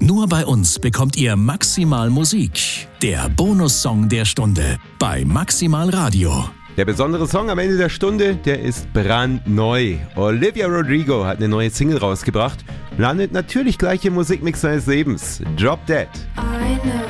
Nur bei uns bekommt ihr Maximal Musik, der Bonussong der Stunde bei Maximal Radio. Der besondere Song am Ende der Stunde, der ist brandneu. Olivia Rodrigo hat eine neue Single rausgebracht, landet natürlich gleich im Musikmix seines Lebens. Drop Dead. I know